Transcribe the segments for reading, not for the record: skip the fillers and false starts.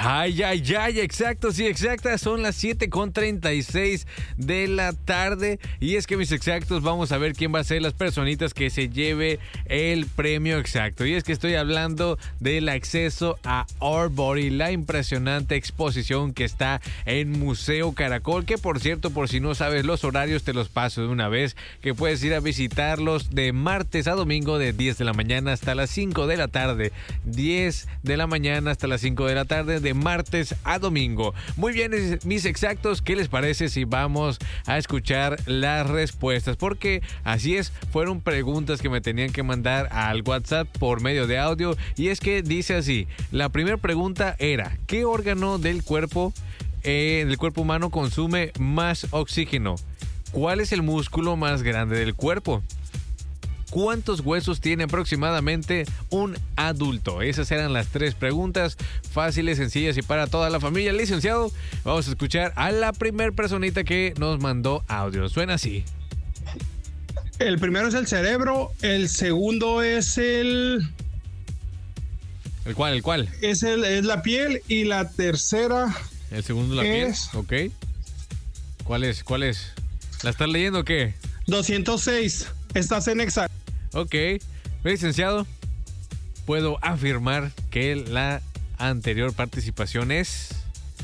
Ay, exacto, sí, exactas. Son las 7:36 de la tarde. Y es que mis exactos, vamos a ver quién va a ser las personitas que se lleve el premio exacto. Y es que estoy hablando del acceso a Arbori, la impresionante exposición que está en Museo Caracol. Que por cierto, por si no sabes los horarios, te los paso de una vez. Que puedes ir a visitarlos de martes a domingo, de 10 de la mañana hasta las 5 de la tarde. 10 de la mañana hasta las 5 de la tarde, de martes a domingo. Muy bien, mis exactos, ¿qué les parece si vamos a escuchar las respuestas? Porque así es, fueron preguntas que me tenían que mandar al WhatsApp por medio de audio. Y es que dice así, la primera pregunta era, ¿qué órgano del cuerpo humano consume más oxígeno? ¿Cuál es el músculo más grande del cuerpo? ¿Cuántos huesos tiene aproximadamente un adulto? Esas eran las tres preguntas fáciles, sencillas y para toda la familia. Licenciado, vamos a escuchar a la primer personita que nos mandó audio. Suena así. El primero es el cerebro, el segundo es ¿El cuál? Es la piel y la tercera... El segundo la piel, ok. ¿Cuál es? ¿La estás leyendo o qué? 206, estás en exacto. Ok, licenciado, puedo afirmar que la anterior participación es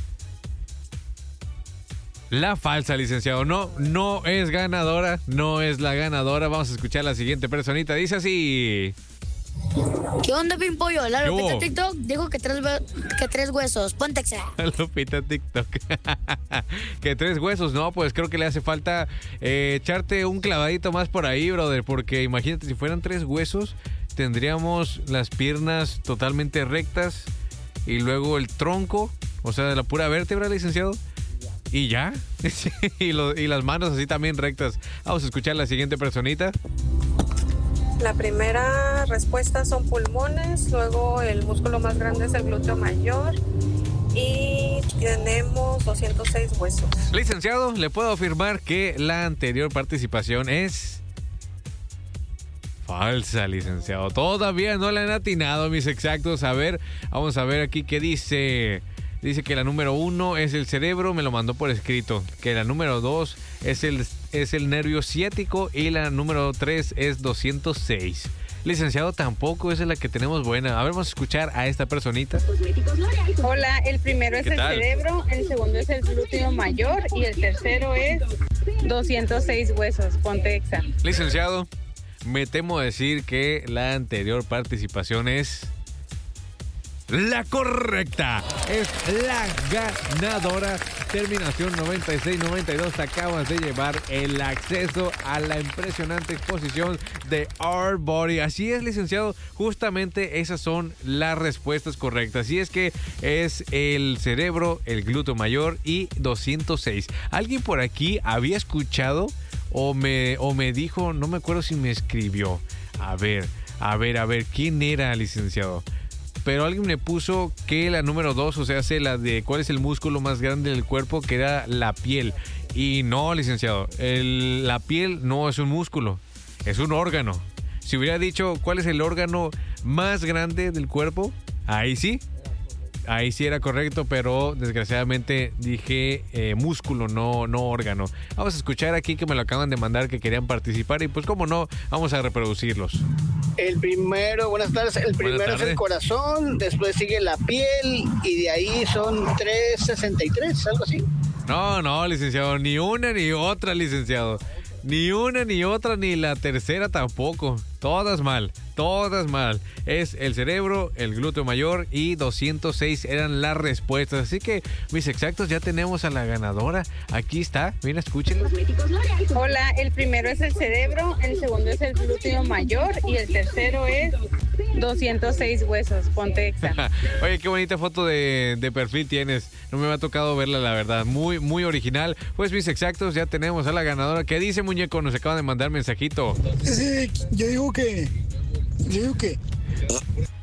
la falsa, licenciado. No es ganadora, no es la ganadora. Vamos a escuchar a la siguiente personita. Dice así. ¿Qué onda, Pimpollo? La Lupita TikTok dijo que tres huesos. Ponte exa. Lupita TikTok. Que 3 huesos. No, pues creo que le hace falta echarte un clavadito más por ahí, brother. Porque imagínate, si fueran 3 huesos, tendríamos las piernas totalmente rectas. Y luego el tronco, o sea, de la pura vértebra, licenciado. Y ya. y las manos así también rectas. Vamos a escuchar a la siguiente personita. La primera respuesta son pulmones, luego el músculo más grande es el glúteo mayor y tenemos 206 huesos. Licenciado, le puedo afirmar que la anterior participación es falsa, licenciado. Todavía no le han atinado, mis exactos. A ver, vamos a ver aquí qué dice. Dice que la número 1 es el cerebro, me lo mandó por escrito. Que la número 2 es el nervio ciático y la número 3 es 206. Licenciado, tampoco esa es la que tenemos buena. A ver, vamos a escuchar a esta personita. Hola, el primero es el cerebro, el segundo es el glúteo mayor y el tercero es 206 huesos. Ponte exa. Licenciado, me temo decir que la anterior participación es la correcta. Es la ganadora. Terminación 9692. Te acabas de llevar el acceso a la impresionante exposición de Arbori. Así es, licenciado. Justamente esas son las respuestas correctas. Y es que es el cerebro, el glúteo mayor y 206. ¿Alguien por aquí había escuchado o me dijo? No me acuerdo si me escribió. A ver. ¿Quién era, licenciado? Pero alguien me puso que la número 2, o sea, la de cuál es el músculo más grande del cuerpo, que era la piel. Y no, licenciado, la piel no es un músculo, es un órgano. Si hubiera dicho cuál es el órgano más grande del cuerpo, ahí sí era correcto, pero desgraciadamente dije músculo, no órgano. Vamos a escuchar aquí que me lo acaban de mandar que querían participar y pues como no, vamos a reproducirlos. El primero, buenas tardes, el primero es el corazón, después sigue la piel y de ahí son 363, algo así. No, licenciado, ni una ni otra, licenciado. Ni una ni otra, ni la tercera tampoco. Todas mal. Es el cerebro, el glúteo mayor y 206 eran las respuestas. Así que, mis exactos, ya tenemos a la ganadora. Aquí está, mira, escúchenlo. Hola, el primero es el cerebro, el segundo es el glúteo mayor y el tercero es 206 huesos. Ponte exa. Oye, qué bonita foto de perfil tienes. No me ha tocado verla, la verdad. Muy, muy original. Pues, mis exactos, ya tenemos a la ganadora. ¿Qué dice, muñeco? Nos acaban de mandar mensajito. Sí, yo digo que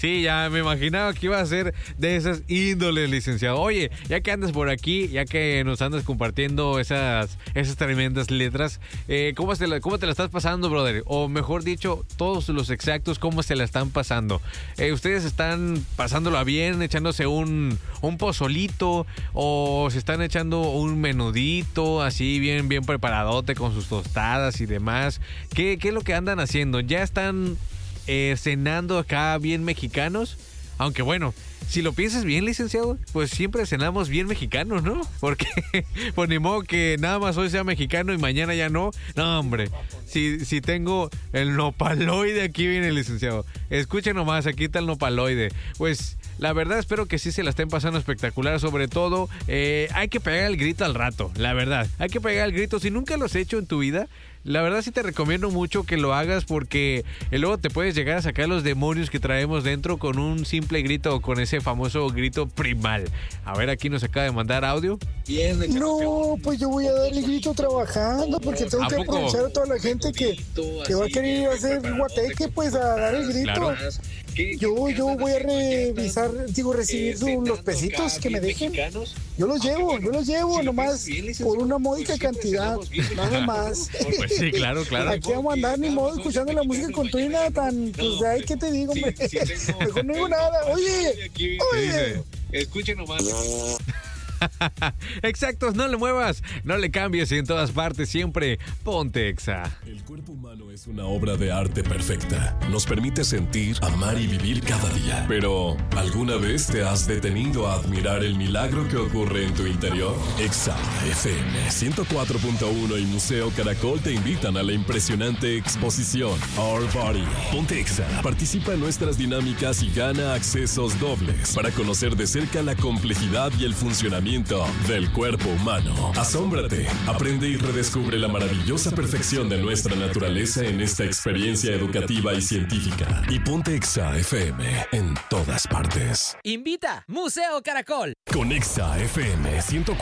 Sí, ya me imaginaba que iba a ser de esas índoles, licenciado. Oye, ya que andas por aquí, ya que nos andas compartiendo esas tremendas letras, ¿cómo te la estás pasando, brother? O mejor dicho, todos los exactos, ¿cómo se la están pasando? ¿Ustedes están pasándola bien, echándose un pozolito, o se están echando un menudito, así bien preparadote con sus tostadas y demás? ¿Qué es lo que andan haciendo? ¿Ya están cenando acá bien mexicanos? Aunque bueno, si lo piensas bien, licenciado, pues siempre cenamos bien mexicanos, ¿no? Porque pues ni modo que nada más hoy sea mexicano y mañana ya no. No, hombre, si tengo el nopaloide, aquí viene el licenciado. Escuchen nomás, aquí está el nopaloide. Pues la verdad espero que sí se la estén pasando espectacular. Sobre todo, hay que pegar el grito al rato, la verdad. Hay que pegar el grito. Si nunca lo has hecho en tu vida, la verdad sí te recomiendo mucho que lo hagas, porque luego te puedes llegar a sacar los demonios que traemos dentro con un simple grito o con ese famoso grito primal. A ver, aquí nos acaba de mandar audio. No, pues yo voy a dar el grito trabajando, porque tengo que aprovechar a toda la gente que va a querer hacer guateque, pues a dar el grito. Claro. Yo voy a recibir los pesitos que me dejen. Yo los llevo nomás por una módica cantidad, nada más. Pues sí, claro. Aquí vamos a andar ni modo escuchando la música con tu y nada tan, pues ay, ¿qué te digo, hombre? Mejor no digo nada. Oye. Escuchen nomás. Exactos, no le muevas, no le cambies, y en todas partes siempre ponte Exa. El cuerpo humano es una obra de arte perfecta. Nos permite sentir, amar y vivir cada día. Pero, ¿alguna vez te has detenido a admirar el milagro que ocurre en tu interior? Exa FM 104.1 y Museo Caracol te invitan a la impresionante exposición Our Body. Ponte Exa, participa en nuestras dinámicas y gana accesos dobles para conocer de cerca la complejidad y el funcionamiento del cuerpo humano. Asómbrate, aprende y redescubre la maravillosa perfección de nuestra naturaleza en esta experiencia educativa y científica. Y ponte Exa FM en todas partes. Invita Museo Caracol. Con Exa FM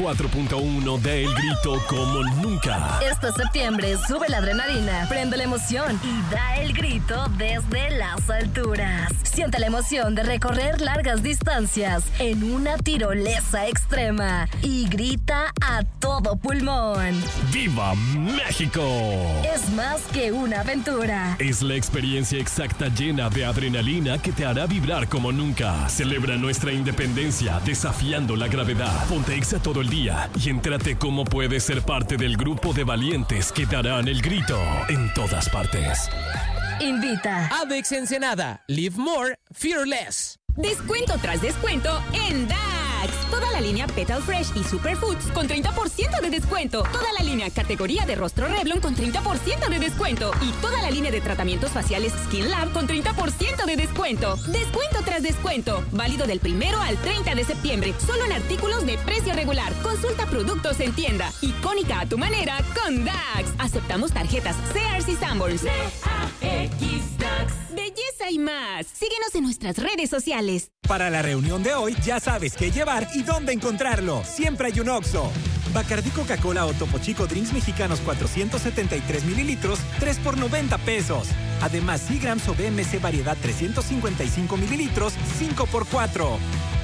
104.1 da el grito como nunca. Este septiembre sube la adrenalina, prende la emoción y da el grito desde las alturas. Siente la emoción de recorrer largas distancias en una tirolesa extrema y grita a todo pulmón. ¡Viva México! Es más que una aventura. Es la experiencia exacta llena de adrenalina que te hará vibrar como nunca. Celebra nuestra independencia desafiando la gravedad. Ponte Exa todo el día y entérate cómo puedes ser parte del grupo de valientes que darán el grito en todas partes. Invita Avex Ensenada. Live more, fearless. Descuento tras descuento en DAX. Toda la línea Petal Fresh y Superfoods con 30% de descuento. Toda la línea categoría de rostro Revlon con 30% de descuento. Y toda la línea de tratamientos faciales Skin Lab con 30% de descuento. Descuento tras descuento. Válido del 1 al 30 de septiembre. Solo en artículos de precio regular. Consulta productos en tienda. Icónica a tu manera con DAX. Aceptamos tarjetas Sears y Sanborns. DAX DAX. Belleza y más. Síguenos en nuestras redes sociales. Para la reunión de hoy, ya sabes qué llevar y dónde encontrarlo. Siempre hay un Oxxo. Bacardí Coca-Cola o Topo Chico Drinks Mexicanos 473 mililitros, 3 por 90 pesos. Además, Seagrams o BMC Variedad 355 mililitros, 5 por 4.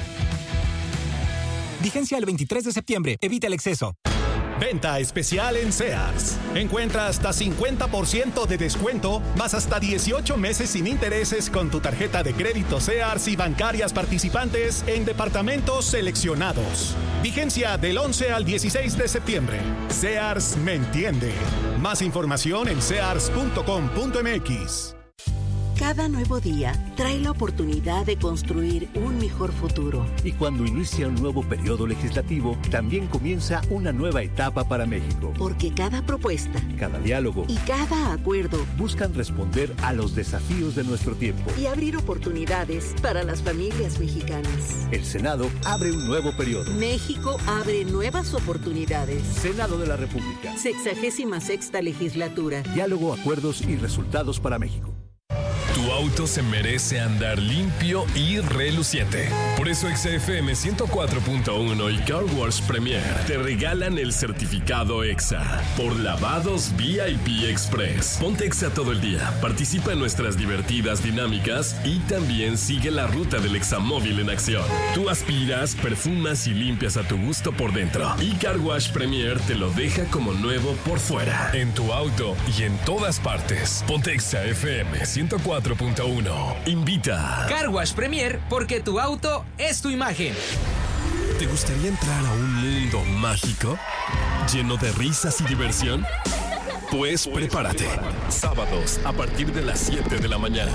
Vigencia el 23 de septiembre. Evita el exceso. Venta especial en Sears. Encuentra hasta 50% de descuento, más hasta 18 meses sin intereses con tu tarjeta de crédito Sears y bancarias participantes en departamentos seleccionados. Vigencia del 11 al 16 de septiembre. Sears me entiende. Más información en sears.com.mx. Cada nuevo día trae la oportunidad de construir un mejor futuro. Y cuando inicia un nuevo periodo legislativo, también comienza una nueva etapa para México. Porque cada propuesta, cada diálogo y cada acuerdo buscan responder a los desafíos de nuestro tiempo y abrir oportunidades para las familias mexicanas. El Senado abre un nuevo periodo. México abre nuevas oportunidades. Senado de la República. 66ª legislatura. Diálogo, acuerdos y resultados para México. Tu auto se merece andar limpio y reluciente. Por eso Exa FM 104.1 y Car Wash Premier te regalan el certificado Exa por lavados VIP Express. Ponte Exa todo el día, participa en nuestras divertidas dinámicas y también sigue la ruta del Examóvil en acción. Tú aspiras, perfumas y limpias a tu gusto por dentro. Y Car Wash Premier te lo deja como nuevo por fuera. En tu auto y en todas partes. Ponte Exa FM 104.1. Invita. Car Wash Premier, porque tu auto es tu imagen. ¿Te gustaría entrar a un mundo mágico? ¿Lleno de risas y diversión? Pues prepárate. Sábados a partir de las 7 de la mañana.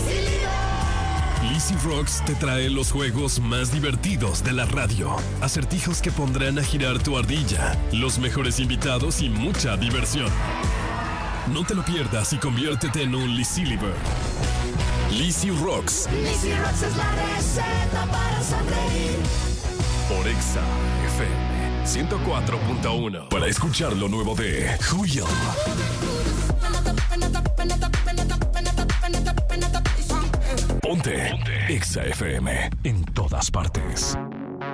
Lizzy Rocks te trae los juegos más divertidos de la radio. Acertijos que pondrán a girar tu ardilla, los mejores invitados y mucha diversión. No te lo pierdas y conviértete en un Lizzy Liver. Lizzy Rocks. Lizzy Rocks es la receta para sonreír. Por Exa FM 104.1. Para escuchar lo nuevo de Julio. Ponte Exa FM en todas partes.